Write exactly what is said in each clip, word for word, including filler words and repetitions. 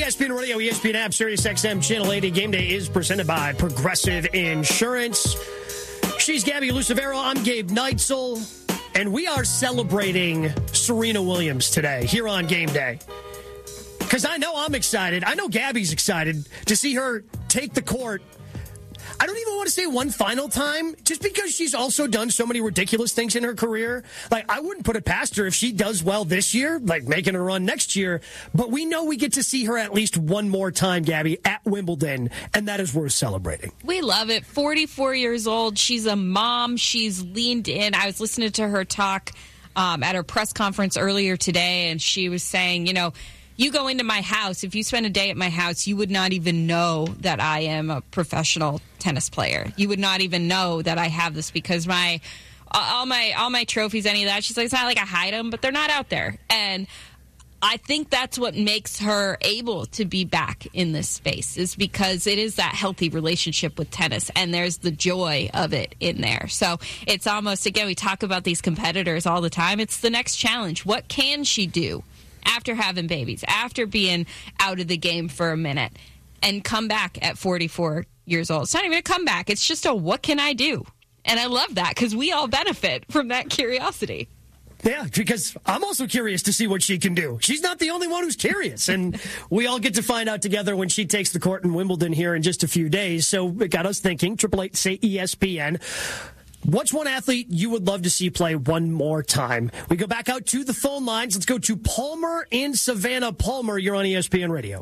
S P N Radio, E S P N app, Sirius X M, Channel eighty. Game Day is presented by Progressive Insurance. She's Gabby Lucevero. I'm Gabe Neitzel. And we are celebrating Serena Williams today here on Game Day. Because I know I'm excited. I know Gabby's excited to see her take the court. I don't even want to say one final time, just because she's also done so many ridiculous things in her career. Like, I wouldn't put it past her if she does well this year, like making a run next year. But we know we get to see her at least one more time, Gabby, at Wimbledon, and that is worth celebrating. We love it. forty-four years old. She's a mom. She's leaned in. I was listening to her talk um, at her press conference earlier today, and she was saying, you know, you go into my house, if you spend a day at my house, you would not even know that I am a professional tennis player. You would not even know that I have this because my all my all my trophies, any of that, she's like, it's not like I hide them, but they're not out there. And I think that's what makes her able to be back in this space, is because it is that healthy relationship with tennis, and there's the joy of it in there. So it's almost, again, we talk about these competitors all the time. It's the next challenge. What can she do after having babies, after being out of the game for a minute, and come back at forty-four years old? It's not even a comeback. It's just a, what can I do? And I love that, because we all benefit from that curiosity. Yeah, because I'm also curious to see what she can do. She's not the only one who's curious, and we all get to find out together when she takes the court in Wimbledon here in just a few days. So it got us thinking. Triple eight say E S P N. What's one athlete you would love to see play one more time? We go back out to the phone lines. Let's go to Palmer in Savannah. Palmer, you're on E S P N Radio.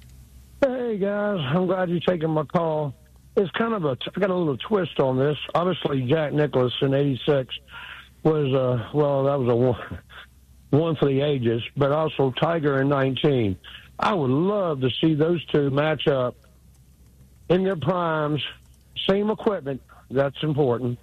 Hey, guys. I'm glad you're taking my call. It's kind of a, I got a little twist on this. Obviously, Jack Nicklaus in eighty-six was, uh, well, that was a one, one for the ages, but also Tiger in nineteen. I would love to see those two match up in their primes, same equipment. That's important.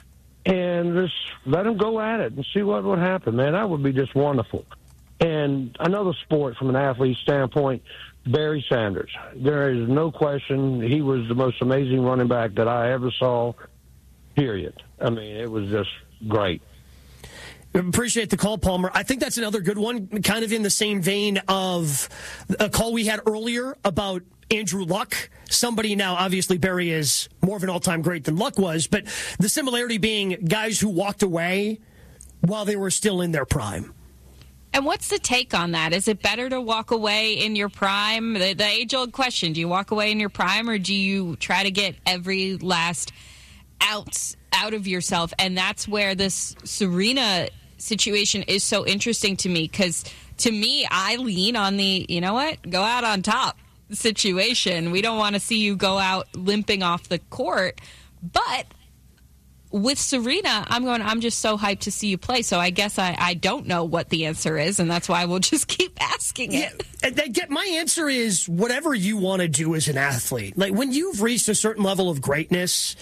And just let them go at it and see what would happen, man. That would be just wonderful. And another sport from an athlete standpoint, Barry Sanders. There is no question he was the most amazing running back that I ever saw, period. I mean, it was just great. Appreciate the call, Palmer. I think that's another good one, kind of in the same vein of a call we had earlier about Andrew Luck. Somebody now, obviously, Barry is more of an all-time great than Luck was, but the similarity being guys who walked away while they were still in their prime. And what's the take on that? Is it better to walk away in your prime? The, the age-old question, do you walk away in your prime, or do you try to get every last ounce out of yourself? And that's where this Serena situation is so interesting to me, because to me, I lean on the, you know what, go out on top situation. We don't want to see you go out limping off the court. But with Serena, I'm going, I'm just so hyped to see you play. So I guess I, I don't know what the answer is, and that's why we'll just keep asking it. Yeah, my answer is whatever you want to do as an athlete. Like, when you've reached a certain level of greatness,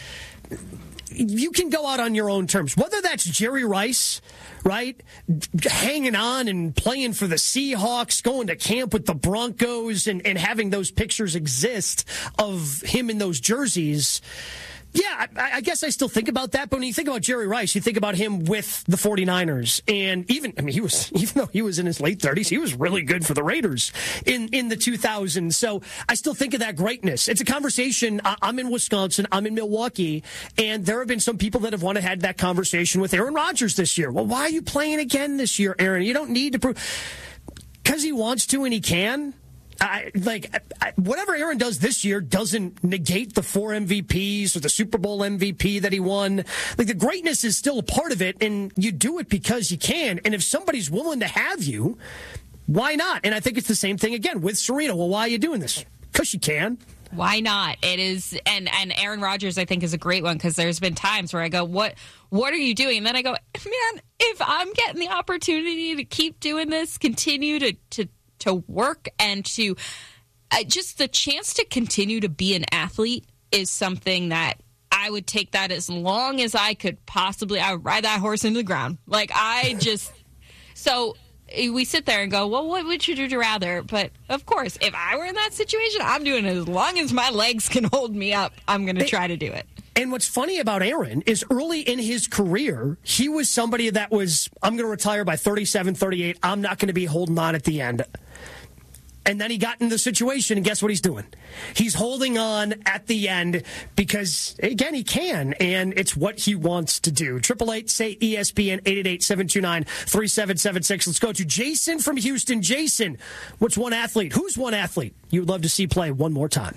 you can go out on your own terms. Whether that's Jerry Rice, right, hanging on and playing for the Seahawks, going to camp with the Broncos, and, and having those pictures exist of him in those jerseys. Yeah, I, I guess I still think about that. But when you think about Jerry Rice, you think about him with the 49ers. And even, I mean, he was, even though he was in his late thirties, he was really good for the Raiders in, in the two thousands. So I still think of that greatness. It's a conversation. I'm in Wisconsin. I'm in Milwaukee. And there have been some people that have wanted to have that conversation with Aaron Rodgers this year. Well, why are you playing again this year, Aaron? You don't need to prove. Because he wants to and he can. I, like, I, whatever Aaron does this year doesn't negate the four M V Ps or the Super Bowl M V P that he won. Like, the greatness is still a part of it, and you do it because you can. And if somebody's willing to have you, why not? And I think it's the same thing again with Serena. Well, why are you doing this? Because you can. Why not? It is, and, and Aaron Rodgers, I think, is a great one, because there's been times where I go, what what are you doing? And then I go, man, if I'm getting the opportunity to keep doing this, continue to, to to work and to uh, just the chance to continue to be an athlete is something that I would take that as long as I could possibly. I would ride that horse into the ground. Like, I just, so we sit there and go, well, what would you do rather? But of course, if I were in that situation, I'm doing it as long as my legs can hold me up. I'm going to try to do it. And what's funny about Aaron is early in his career, he was somebody that was, I'm going to retire by thirty-seven, thirty-eight. I'm not going to be holding on at the end. And then he got in the situation, and guess what he's doing? He's holding on at the end because, again, he can, and it's what he wants to do. Triple eight, say E S P N, eight eight eight, seven two nine, three seven seven six. Let's go to Jason from Houston. Jason, what's one athlete? Who's one athlete you would love to see play one more time?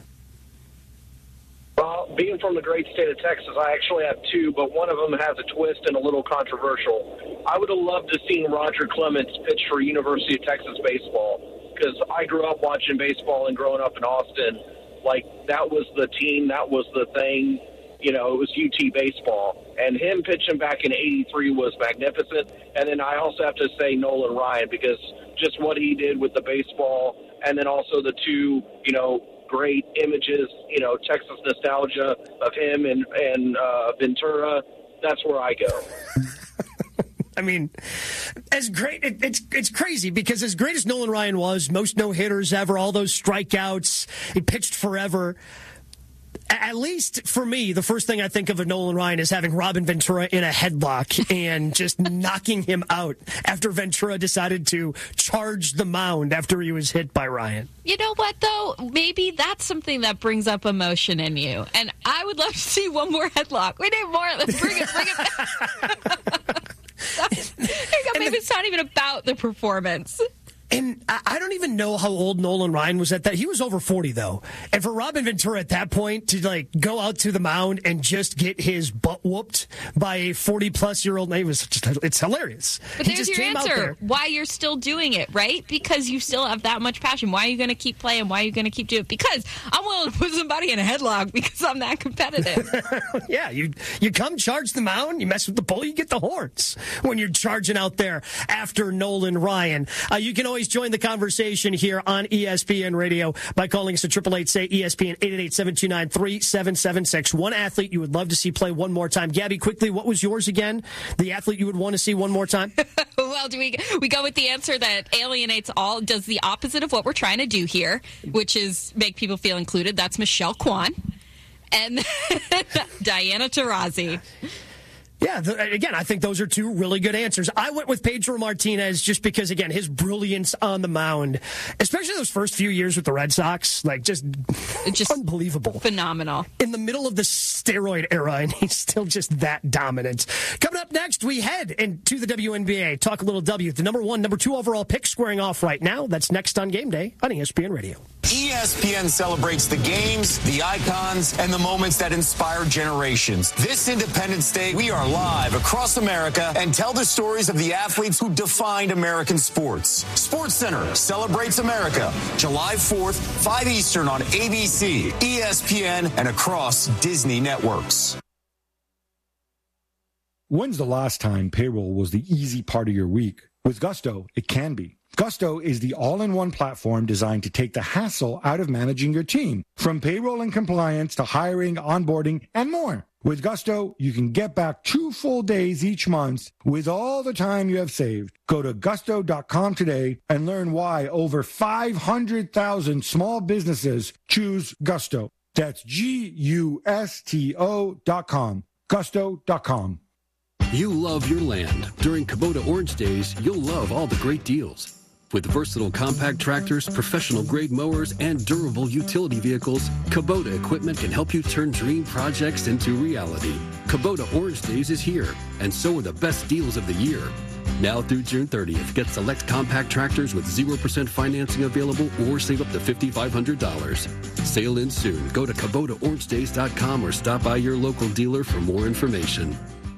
Well, being from the great state of Texas, I actually have two, but one of them has a twist and a little controversial. I would have loved to see Roger Clemens pitch for University of Texas baseball. Because I grew up watching baseball and growing up in Austin, like that was the team, that was the thing, you know, it was U T baseball. And him pitching back in eighty-three was magnificent. And then I also have to say Nolan Ryan, because just what he did with the baseball, and then also the two, you know, great images, you know, Texas nostalgia of him and, and uh, Ventura, that's where I go. I mean, as great, it, it's it's crazy because as great as Nolan Ryan was, most no-hitters ever, all those strikeouts, he pitched forever. At least for me, the first thing I think of of Nolan Ryan is having Robin Ventura in a headlock and just knocking him out after Ventura decided to charge the mound after he was hit by Ryan. You know what, though? Maybe that's something that brings up emotion in you. And I would love to see one more headlock. We need more. Let's bring it, bring it back. Maybe it's not even about the performance. And I don't even know how old Nolan Ryan was at that. He was over forty, though. And for Robin Ventura at that point to, like, go out to the mound and just get his butt whooped by a forty-plus-year-old, it was just, it's hilarious. But he there's just your came answer. Why you're still doing it, right? Because you still have that much passion. Why are you going to keep playing? Why are you going to keep doing it? Because I'm willing to put somebody in a headlock because I'm that competitive. Yeah, you you come charge the mound, you mess with the bull, you get the horns when you're charging out there after Nolan Ryan. Uh, you can always join the conversation here on E S P N Radio by calling us at triple eight say E S P N, eight eight eight, seven two nine, three seven seven six. One athlete you would love to see play one more time. Gabby, quickly, what was yours again? The athlete you would want to see one more time? Well, do we we go with the answer that alienates all, does the opposite of what we're trying to do here, which is make people feel included. That's Michelle Kwan and Diana Taurasi. Yeah, the, again, I think those are two really good answers. I went with Pedro Martinez just because, again, his brilliance on the mound, especially those first few years with the Red Sox, like just, just unbelievable. Phenomenal. In the middle of the steroid era, and he's still just that dominant. Coming up next, we head into the W N B A. Talk a little W. The number one, number two overall pick squaring off right now. That's next on Game Day on E S P N Radio. E S P N celebrates the games, the icons, and the moments that inspire generations. This Independence Day, we are live across America and tell the stories of the athletes who defined American sports. SportsCenter celebrates America, July fourth, five Eastern on A B C, E S P N, and across Disney networks. When's the last time payroll was the easy part of your week? With Gusto, it can be. Gusto is the all-in-one platform designed to take the hassle out of managing your team, from payroll and compliance to hiring, onboarding, and more. With Gusto, you can get back two full days each month with all the time you have saved. Go to gusto dot com today and learn why over five hundred thousand small businesses choose Gusto. That's G U S T O dot com. gusto dot com. You love your land. During Kubota Orange Days, you'll love all the great deals. With versatile compact tractors, professional-grade mowers, and durable utility vehicles, Kubota equipment can help you turn dream projects into reality. Kubota Orange Days is here, and so are the best deals of the year. Now through June thirtieth, get select compact tractors with zero percent financing available or save up to five thousand five hundred dollars. Sale ends soon. Go to Kubota Orange Days dot com or stop by your local dealer for more information.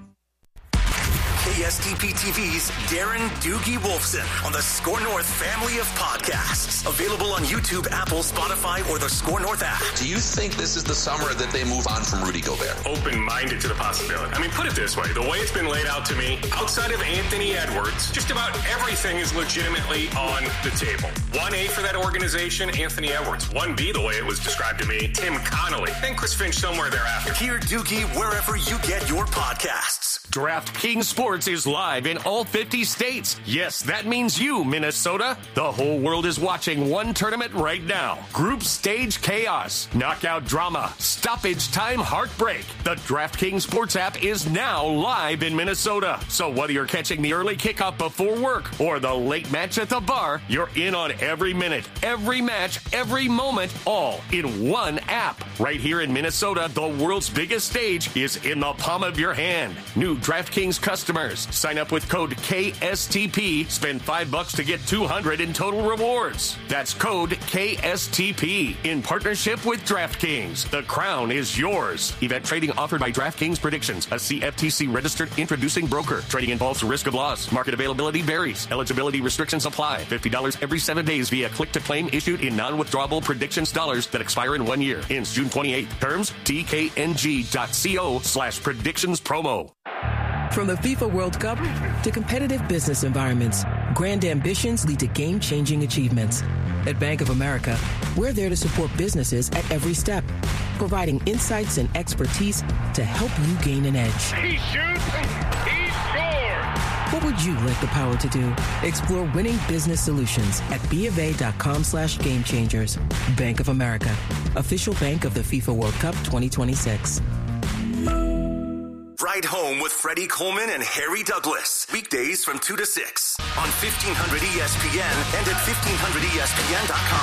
K S T P T V's Darren Doogie Wolfson on the Score North family of podcasts. Available on YouTube, Apple, Spotify, or the Score North app. Do you think this is the summer that they move on from Rudy Gobert? Open-minded to the possibility. I mean, put it this way. The way it's been laid out to me, outside of Anthony Edwards, just about everything is legitimately on the table. one A for that organization, Anthony Edwards. one B, the way it was described to me, Tim Connolly. Then Chris Finch somewhere thereafter. Hear Doogie wherever you get your podcasts. DraftKings Sports is live in all fifty states. Yes, that means you, Minnesota. The whole world is watching one tournament right now. Group stage chaos, knockout drama, stoppage time heartbreak. The DraftKings Sports app is now live in Minnesota. So whether you're catching the early kickoff before work or the late match at the bar, you're in on every minute, every match, every moment, all in one app. Right here in Minnesota, the world's biggest stage is in the palm of your hand. New DraftKings customers, sign up with code K S T P, spend five bucks to get two hundred in total rewards. That's code K S T P in partnership with DraftKings. The crown is yours. Event trading offered by DraftKings Predictions, a C F T C registered introducing broker. Trading involves risk of loss. Market availability varies. Eligibility restrictions apply. fifty dollars every seven days via click to claim issued in non-withdrawable predictions dollars that expire in one year. Ends June twenty-eighth. Terms T K N G dot co slash predictions promo. From the FIFA World Cup to competitive business environments, grand ambitions lead to game-changing achievements. At Bank of America, we're there to support businesses at every step, providing insights and expertise to help you gain an edge. He shoots, he scores! What would you like the power to do? Explore winning business solutions at BofA.com slash game changers. Bank of America, official bank of the FIFA World Cup twenty twenty-six. Ride Home with Freddie Coleman and Harry Douglas. Weekdays from two to six on fifteen hundred E S P N and at fifteen hundred E S P N dot com.